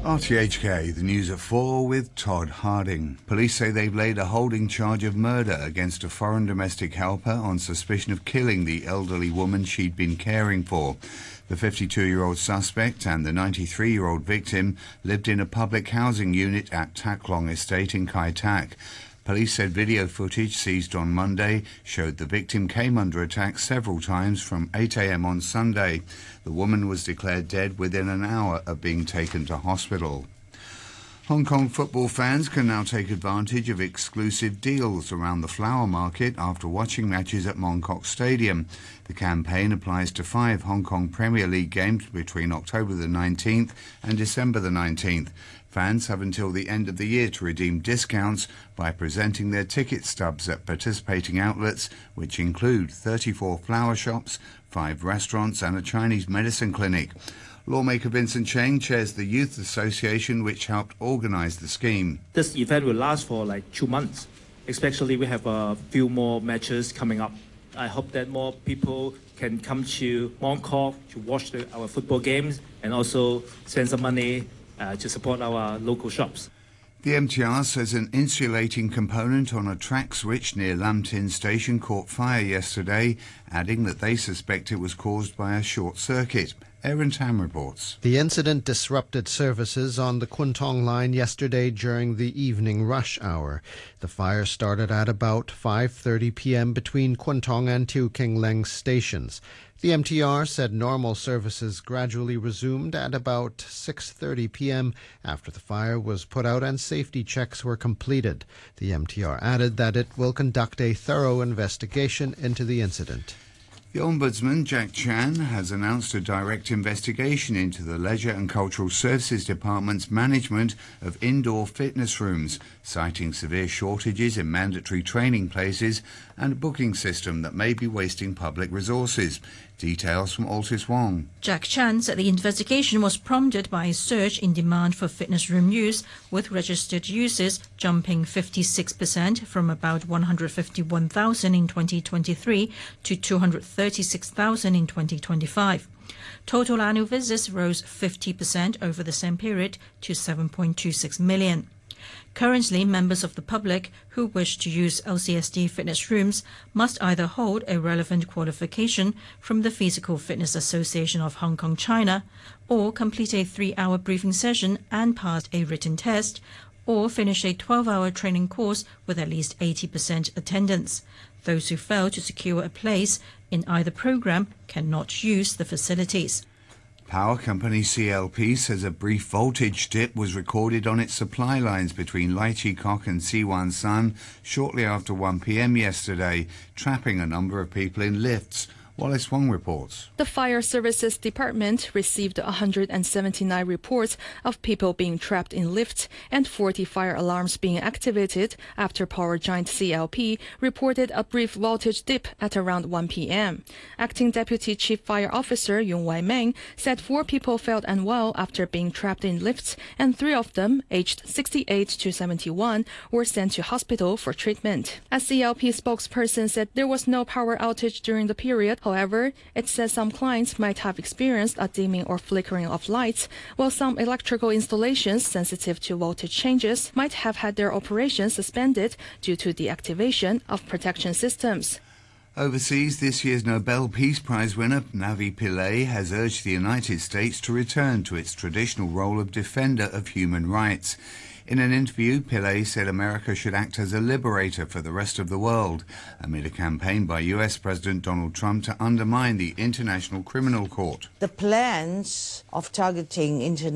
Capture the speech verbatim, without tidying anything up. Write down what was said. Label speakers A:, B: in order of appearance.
A: R T H K, the news at four with Todd Harding. Police say they've laid a holding charge of murder against a foreign domestic helper on suspicion of killing the elderly woman she'd been caring for. The fifty-two-year-old suspect and the ninety-three-year-old victim lived in a public housing unit at Tak Long Estate in Kai Tak. Police said video footage seized on Monday showed the victim came under attack several times from eight a m on Sunday. The woman was declared dead within an hour of being taken to hospital. Hong Kong football fans can now take advantage of exclusive deals around the flower market after watching matches at Mong Kok Stadium. The campaign applies to five Hong Kong Premier League games between October the nineteenth and December the nineteenth. Fans have until the end of the year to redeem discounts by presenting their ticket stubs at participating outlets, which include thirty-four flower shops, five restaurants and a Chinese medicine clinic. Lawmaker Vincent Cheng chairs the Youth Association, which helped organise the scheme.
B: This event will last for like two months. Especially we have a few more matches coming up. I hope that more people can come to Mong Kok to watch the, our football games and also spend some money uh, to support our local shops.
A: The M T R says an insulating component on a track switch near Lam Tin Station caught fire yesterday, adding that they suspect it was caused by a short circuit. Aaron Tam reports.
C: The incident disrupted services on the Kwun Tong line yesterday during the evening rush hour. The fire started at about five thirty p m between Kwun Tong and Tiu King Leng stations. The M T R said normal services gradually resumed at about six thirty p m after the fire was put out and safety checks were completed. The M T R added that it will conduct a thorough investigation into the incident.
A: The Ombudsman, Jack Chan, has announced a direct investigation into the Leisure and Cultural Services Department's management of indoor fitness rooms, citing severe shortages in mandatory training places and a booking system that may be wasting public resources. Details from Altis Wong.
D: Jack Chan said the investigation was prompted by a surge in demand for fitness room use, with registered users jumping fifty-six percent from about one hundred fifty-one thousand in twenty twenty-three to two hundred thirty-six thousand in twenty twenty-five. Total annual visits rose fifty percent over the same period to seven point two six million. Currently, members of the public who wish to use L C S D fitness rooms must either hold a relevant qualification from the Physical Fitness Association of Hong Kong, China, or complete a three-hour briefing session and pass a written test, or finish a twelve-hour training course with at least eighty percent attendance. Those who fail to secure a place in either program cannot use the facilities.
A: Power company C L P says a brief voltage dip was recorded on its supply lines between Lai Chi Kok and Si Wan San shortly after one p m yesterday, trapping a number of people in lifts. Wallace Wong reports.
E: The Fire Services Department received one hundred seventy-nine reports of people being trapped in lifts and forty fire alarms being activated after power giant C L P reported a brief voltage dip at around one p m Acting Deputy Chief Fire Officer Yung Wai Meng said four people felt unwell after being trapped in lifts, and three of them, aged sixty-eight to seventy-one, were sent to hospital for treatment. A C L P spokesperson said there was no power outage during the period. However, it says some clients might have experienced a dimming or flickering of lights, while some electrical installations sensitive to voltage changes might have had their operations suspended due to the activation of protection systems.
A: Overseas, this year's Nobel Peace Prize winner, Navi Pillay, has urged the United States to return to its traditional role of defender of human rights. In an interview, Pillay said America should act as a liberator for the rest of the world, amid a campaign by U S President Donald Trump to undermine the International Criminal Court.
F: The plans of targeting international